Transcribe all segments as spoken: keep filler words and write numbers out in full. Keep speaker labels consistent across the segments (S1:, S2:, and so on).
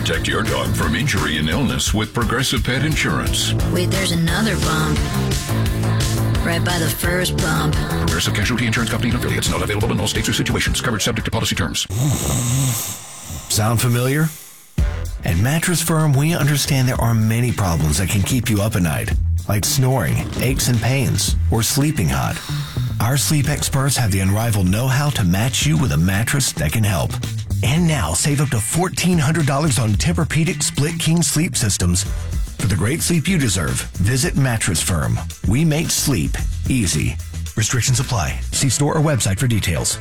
S1: Protect your dog from injury and illness with Progressive Pet Insurance.
S2: Wait, there's another bump. Right by the first bump.
S1: Progressive Casualty Insurance Company and affiliates. Not available in all states or situations. Coverage subject to policy terms.
S3: Sound familiar? At Mattress Firm, we understand there are many problems that can keep you up at night, like snoring, aches and pains, or sleeping hot. Our sleep experts have the unrivaled know-how to match you with a mattress that can help. And now, save up to fourteen hundred dollars on Tempur-Pedic Split King sleep systems. For the great sleep you deserve, visit Mattress Firm. We make sleep easy. Restrictions apply. See store or website for details.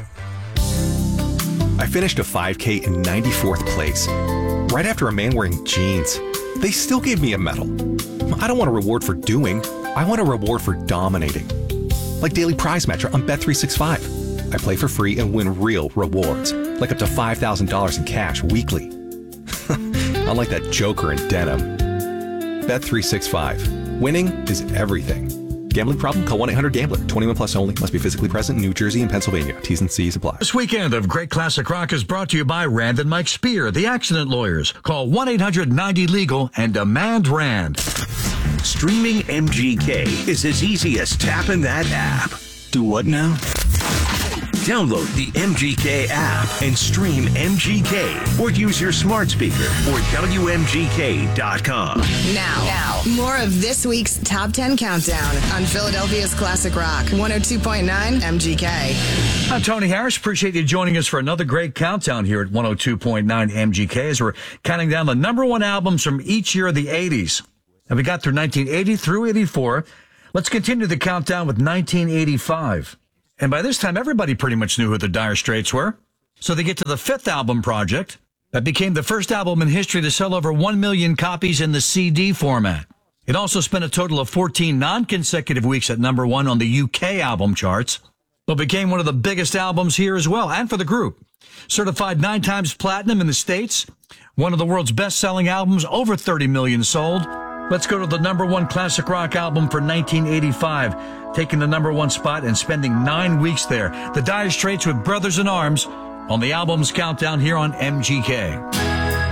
S4: I finished a five K in ninety-fourth place, right after a man wearing jeans. They still gave me a medal. I don't want a reward for doing. I want a reward for dominating. Like Daily Prize Matcher on Bet three sixty-five. I play for free and win real rewards, like up to five thousand dollars in cash weekly. Unlike that joker in denim. Bet three sixty-five. Winning is everything. Gambling problem? Call one eight hundred gambler. twenty-one plus only. Must be physically present in New Jersey and Pennsylvania. T's and C's apply.
S5: This weekend of Great Classic Rock is brought to you by Rand and Mike Spear, the accident lawyers. Call one eight hundred ninety legal and demand Rand.
S6: Streaming M G K is as easy as tapping that app. Do what now? Download the M G K app and stream M G K, or use your smart speaker or W M G K dot com.
S7: Now, now, more of this week's Top ten Countdown on Philadelphia's Classic Rock, one oh two point nine M G K.
S5: I'm Tony Harris. Appreciate you joining us for another great countdown here at one oh two point nine M G K as we're counting down the number one albums from each year of the eighties. And we got through nineteen eighty through eighty-four. Let's continue the countdown with nineteen eighty-five. And by this time, everybody pretty much knew who the Dire Straits were. So they get to the fifth album project that became the first album in history to sell over one million copies in the C D format. It also spent a total of fourteen non-consecutive weeks at number one on the U K album charts, but became one of the biggest albums here as well, and for the group. Certified nine times platinum in the States, one of the world's best-selling albums, over thirty million sold. Let's go to the number one classic rock album for nineteen eighty-five, taking the number one spot and spending nine weeks there. The Dire Straits with Brothers in Arms on the album's countdown here on M G K.